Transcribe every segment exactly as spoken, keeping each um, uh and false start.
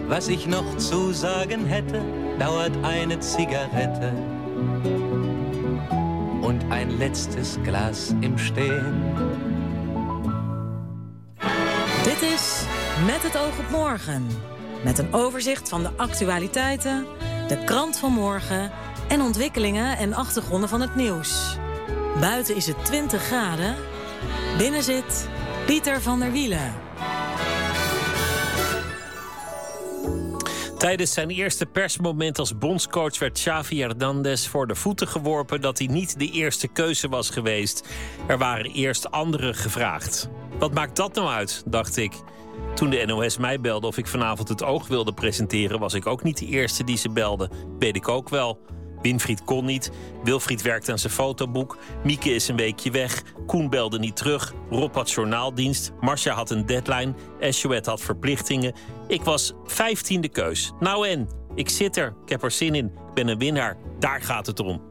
Was ich noch zu sagen hätte, dauert eine Zigarette und ein letztes Glas im Stehen. Dit is Met het oog op morgen. Met een overzicht van de actualiteiten, de krant van morgen en ontwikkelingen en achtergronden van het nieuws. Buiten is het twintig graden. Binnen zit Pieter van der Wielen. Tijdens zijn eerste persmoment als bondscoach werd Xavi Hernandez voor de voeten geworpen dat hij niet de eerste keuze was geweest. Er waren eerst anderen gevraagd. Wat maakt dat nou uit, dacht ik. Toen de N O S mij belde of ik vanavond het oog wilde presenteren, was ik ook niet de eerste die ze belde. Weet ik ook wel. Winfried kon niet. Wilfried werkt aan zijn fotoboek. Mieke is een weekje weg. Koen belde niet terug. Rob had journaaldienst. Marcia had een deadline. Esjoet had verplichtingen. Ik was vijftiende keus. Nou en? Ik zit er. Ik heb er zin in. Ik ben een winnaar. Daar gaat het om.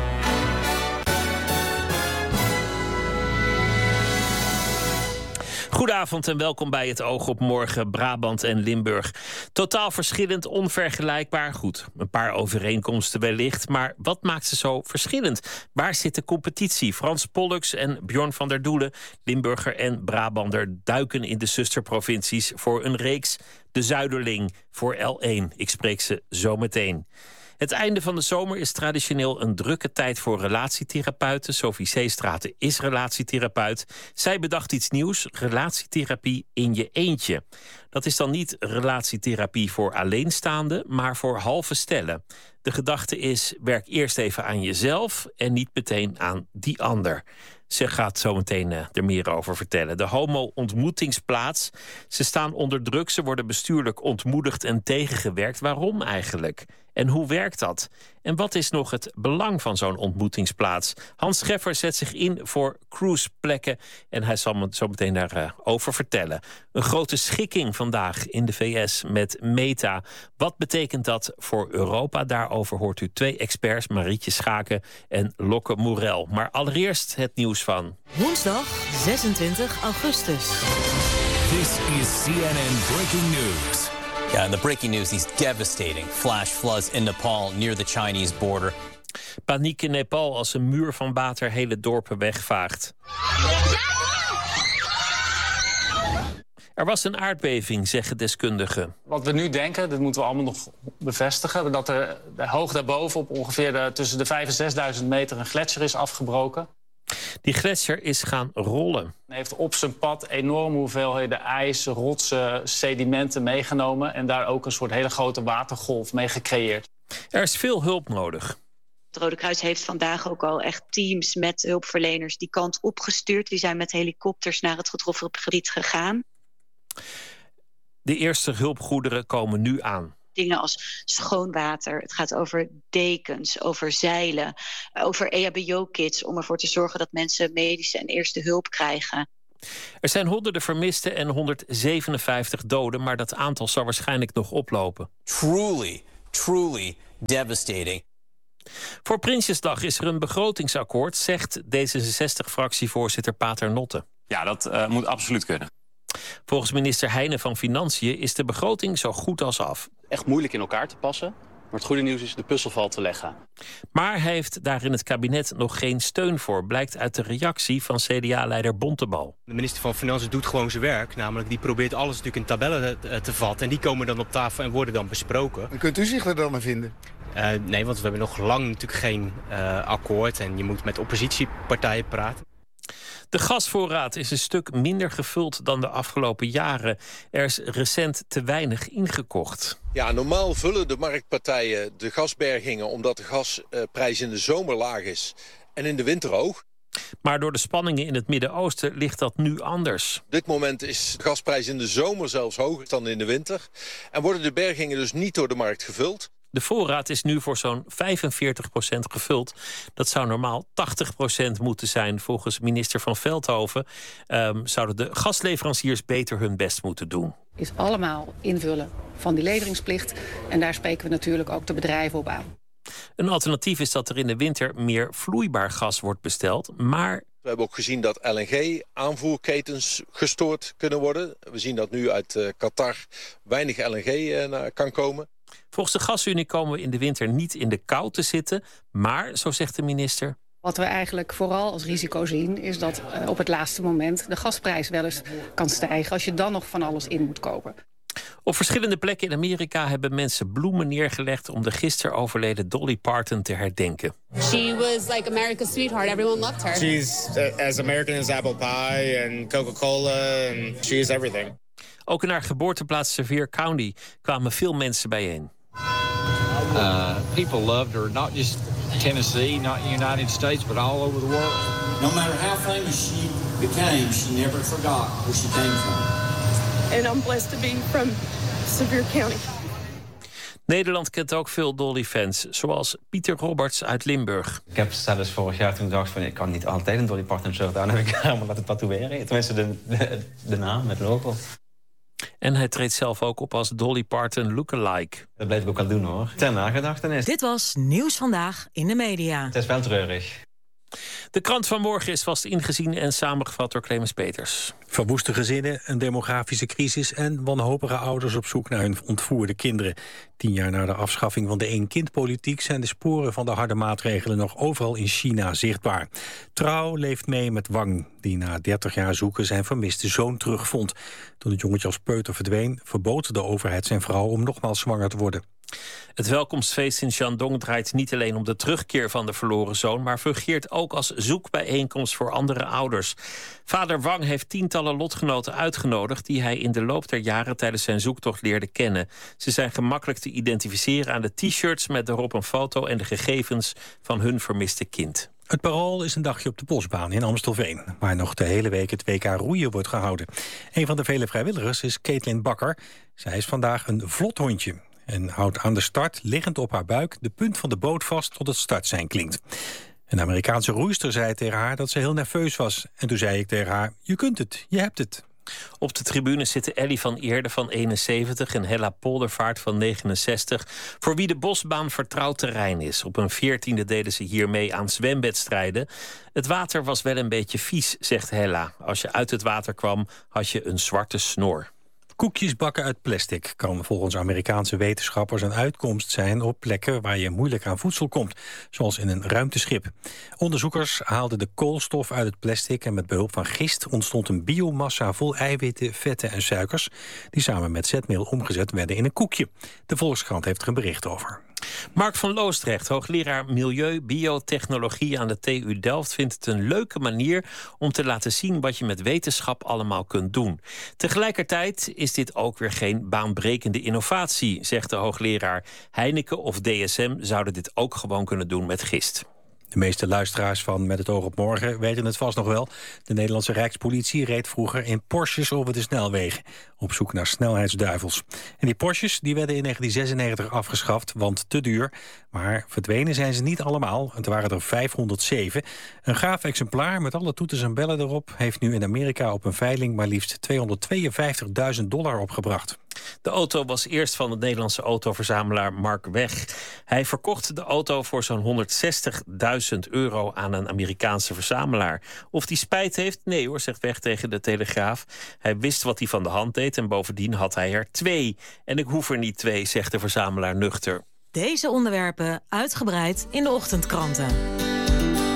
Goedenavond en welkom bij het Oog op Morgen, Brabant en Limburg. Totaal verschillend, onvergelijkbaar. Goed, een paar overeenkomsten wellicht. Maar wat maakt ze zo verschillend? Waar zit de competitie? Frans Pollux en Bjorn van der Doelen, Limburger en Brabander, duiken in de zusterprovincies voor een reeks De Zuiderling voor L één. Ik spreek ze zo meteen. Het einde van de zomer is traditioneel een drukke tijd voor relatietherapeuten. Sophie Zeestraten is relatietherapeut. Zij bedacht iets nieuws, relatietherapie in je eentje. Dat is dan niet relatietherapie voor alleenstaanden, maar voor halve stellen. De gedachte is, werk eerst even aan jezelf en niet meteen aan die ander. Ze gaat zo meteen uh, er meer over vertellen. De homo-ontmoetingsplaats. Ze staan onder druk, ze worden bestuurlijk ontmoedigd en tegengewerkt. Waarom eigenlijk? En hoe werkt dat? En wat is nog het belang van zo'n ontmoetingsplaats? Hans Scheffer zet zich in voor cruiseplekken en hij zal me zo meteen daarover uh, vertellen. Een grote schikking vandaag in de V S met Meta. Wat betekent dat voor Europa? Daarover hoort u twee experts, Marietje Schaken en Lokke Morel. Maar allereerst het nieuws van woensdag zesentwintig augustus. This is C N N Breaking News. Yeah, and the breaking news is devastating. Flash floods in Nepal near the Chinese border. Paniek in Nepal als een muur van water hele dorpen wegvaagt. Er was een aardbeving, zeggen deskundigen. Wat we nu denken, dat moeten we allemaal nog bevestigen, dat er hoog daarboven op ongeveer de, tussen de vijfduizend en zesduizend meter een gletsjer is afgebroken. Die gletsjer is gaan rollen. Hij heeft op zijn pad enorme hoeveelheden ijs, rotsen, sedimenten meegenomen en daar ook een soort hele grote watergolf mee gecreëerd. Er is veel hulp nodig. Het Rode Kruis heeft vandaag ook al echt teams met hulpverleners die kant opgestuurd. Die zijn met helikopters naar het getroffen gebied gegaan. De eerste hulpgoederen komen nu aan. Dingen als schoon water, het gaat over dekens, over zeilen, over E H B O-kits om ervoor te zorgen dat mensen medische en eerste hulp krijgen. Er zijn honderden vermisten en honderdzevenenvijftig doden, maar dat aantal zal waarschijnlijk nog oplopen. Truly, truly devastating. Voor Prinsjesdag is er een begrotingsakkoord, zegt D zesenzestig-fractievoorzitter Paternotte. Ja, dat uh, moet absoluut kunnen. Volgens minister Heijnen van Financiën is de begroting zo goed als af. Echt moeilijk in elkaar te passen. Maar het goede nieuws is de puzzel valt te leggen. Maar hij heeft daar in het kabinet nog geen steun voor, blijkt uit de reactie van C D A-leider Bontebal. De minister van Financiën doet gewoon zijn werk. Namelijk, die probeert alles natuurlijk in tabellen te, te vatten. En die komen dan op tafel en worden dan besproken. En kunt u zich er dan aan vinden? Uh, nee, want we hebben nog lang natuurlijk geen uh, akkoord. En je moet met oppositiepartijen praten. De gasvoorraad is een stuk minder gevuld dan de afgelopen jaren. Er is recent te weinig ingekocht. Ja, normaal vullen de marktpartijen de gasbergingen omdat de gasprijs in de zomer laag is en in de winter hoog. Maar door de spanningen in het Midden-Oosten ligt dat nu anders. Op dit moment is de gasprijs in de zomer zelfs hoger dan in de winter. En worden de bergingen dus niet door de markt gevuld. De voorraad is nu voor zo'n vijfenveertig procent gevuld. Dat zou normaal tachtig procent moeten zijn. Volgens minister Van Veldhoven um, zouden de gasleveranciers beter hun best moeten doen. Is allemaal invullen van die leveringsplicht. En daar spreken we natuurlijk ook de bedrijven op aan. Een alternatief is dat er in de winter meer vloeibaar gas wordt besteld. Maar We hebben ook gezien dat L N G-aanvoerketens gestoord kunnen worden. We zien dat nu uit uh, Qatar weinig L N G uh, kan komen. Volgens de Gasunie komen we in de winter niet in de kou te zitten. Maar, zo zegt de minister... Wat we eigenlijk vooral als risico zien is dat uh, op het laatste moment de gasprijs wel eens kan stijgen als je dan nog van alles in moet kopen. Op verschillende plekken in Amerika hebben mensen bloemen neergelegd om de gisteren overleden Dolly Parton te herdenken. She was like America's sweetheart. Everyone loved her. She's as American as apple pie and Coca-Cola and she is everything. Ook in haar geboorteplaats Sevier County kwamen veel mensen bijeen. Uh, people loved her, not just Tennessee, not in the United States, but all over the world. No matter how famous she became, she never forgot where she came from. And I'm blessed to be from Sevier County. Nederland kent ook veel Dolly-fans, zoals Pieter Roberts uit Limburg. Ik heb zelfs vorig jaar toen dacht van ik kan niet altijd een Dolly Parton shirt aan, heb ik helemaal laten tatoeëren. Tenminste de, de, de naam, het logo. En hij treedt zelf ook op als Dolly Parton lookalike. Dat blijf ik ook wel doen hoor. Ter nagedachtenis. Dit was Nieuws Vandaag in de media. Het is wel treurig. De krant van morgen is vast ingezien en samengevat door Clemens Peters. Verwoeste gezinnen, een demografische crisis en wanhopige ouders op zoek naar hun ontvoerde kinderen. Tien jaar na de afschaffing van de één-kind-politiek zijn de sporen van de harde maatregelen nog overal in China zichtbaar. Trouw leeft mee met Wang, die na dertig jaar zoeken zijn vermiste zoon terugvond. Toen het jongetje als peuter verdween, verbood de overheid zijn vrouw om nogmaals zwanger te worden. Het welkomstfeest in Shandong draait niet alleen om de terugkeer van de verloren zoon, maar fungeert ook als zoekbijeenkomst voor andere ouders. Vader Wang heeft tientallen lotgenoten uitgenodigd die hij in de loop der jaren tijdens zijn zoektocht leerde kennen. Ze zijn gemakkelijk te identificeren aan de t-shirts met daarop een foto en de gegevens van hun vermiste kind. Het Parool is een dagje op de bosbaan in Amstelveen, waar nog de hele week het W K roeien wordt gehouden. Een van de vele vrijwilligers is Caitlin Bakker. Zij is vandaag een vlot hondje en houdt aan de start, liggend op haar buik, de punt van de boot vast tot het startsein klinkt. Een Amerikaanse roeister zei tegen haar dat ze heel nerveus was. En toen zei ik tegen haar, je kunt het, je hebt het. Op de tribune zitten Ellie van Eerde van eenenzeventig en Hella Poldervaart van negenenzestig... voor wie de bosbaan vertrouwd terrein is. Op een veertiende deden ze hiermee aan zwemwedstrijden. Het water was wel een beetje vies, zegt Hella. Als je uit het water kwam, had je een zwarte snor. Koekjes bakken uit plastic kan volgens Amerikaanse wetenschappers een uitkomst zijn op plekken waar je moeilijk aan voedsel komt, zoals in een ruimteschip. Onderzoekers haalden de koolstof uit het plastic en met behulp van gist ontstond een biomassa vol eiwitten, vetten en suikers die samen met zetmeel omgezet werden in een koekje. De Volkskrant heeft er een bericht over. Mark van Loosdrecht, hoogleraar Milieu-Biotechnologie aan de T U Delft, vindt het een leuke manier om te laten zien wat je met wetenschap allemaal kunt doen. Tegelijkertijd is dit ook weer geen baanbrekende innovatie, zegt de hoogleraar. Heineken of D S M zouden dit ook gewoon kunnen doen met gist. De meeste luisteraars van Met het oog op morgen weten het vast nog wel. De Nederlandse Rijkspolitie reed vroeger in Porsches over de snelwegen, op zoek naar snelheidsduivels. En die Porsches die werden in negentien zesennegentig afgeschaft, want te duur. Maar verdwenen zijn ze niet allemaal. Het waren er vijfhonderdzeven. Een gaaf exemplaar met alle toeters en bellen erop heeft nu in Amerika op een veiling maar liefst tweehonderdtweeënvijftigduizend dollar opgebracht. De auto was eerst van de Nederlandse autoverzamelaar Mark Weg. Hij verkocht de auto voor zo'n honderdzestigduizend euro aan een Amerikaanse verzamelaar. Of die spijt heeft? Nee hoor, zegt Weg tegen de Telegraaf. Hij wist wat hij van de hand deed en bovendien had hij er twee. En ik hoef er niet twee, zegt de verzamelaar nuchter. Deze onderwerpen uitgebreid in de ochtendkranten.